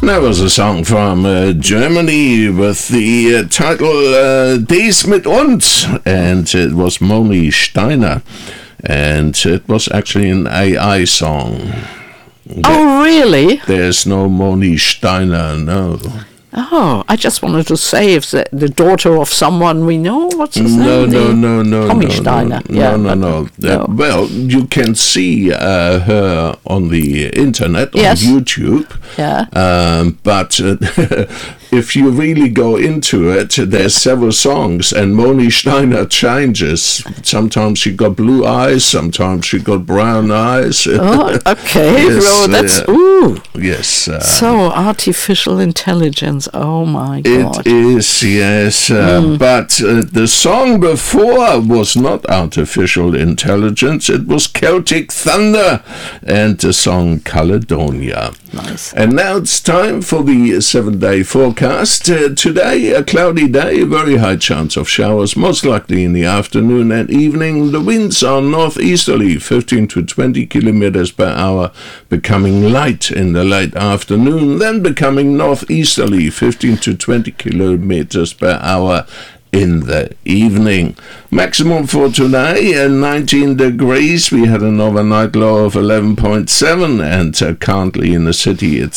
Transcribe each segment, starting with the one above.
That was a song from Germany with the title Dies mit uns, and it was Moni Steiner, and it was actually an AI song. Oh, really? There's no Moni Steiner, no. Oh, I just wanted to say if the daughter of someone we know, what's his name? No. Tommy Steiner. No. Well, you can see her on the internet, on YouTube. Yeah. But if you really go into it, there's several songs, and Moni Steiner changes. Sometimes she got blue eyes, sometimes she got brown eyes. Oh, okay. Yes, well, that's ooh. Yes. So artificial intelligence. Oh my God. It is, yes. But the song before was not artificial intelligence. It was Celtic Thunder and the song Caledonia. Nice. And now it's time for the 7-day forecast. Today, a cloudy day, very high chance of showers, most likely in the afternoon and evening. The winds are northeasterly, 15 to 20 kilometers per hour, becoming light in the late afternoon, then becoming northeasterly, 15 to 20 kilometers per hour in the evening. Maximum for today, 19 degrees. We had an overnight low of 11.7, and currently in the city it's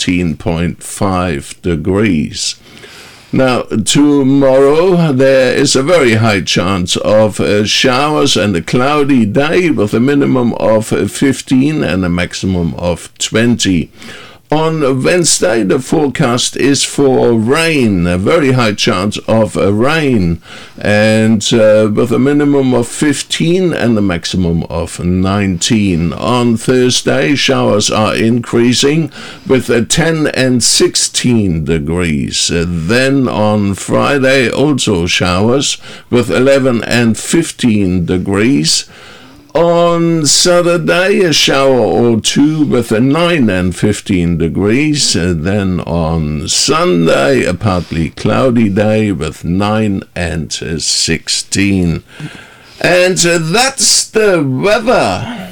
17.5 degrees. Now, tomorrow there is a very high chance of showers and a cloudy day with a minimum of 15 and a maximum of 20. On Wednesday, the forecast is for rain, a very high chance of rain, and with a minimum of 15 and a maximum of 19. On Thursday, showers are increasing with 10 and 16 degrees. Then on Friday, also showers with 11 and 15 degrees. On Saturday, a shower or two with 9 and 15 degrees. Then on Sunday, a partly cloudy day with 9 and 16. And that's the weather.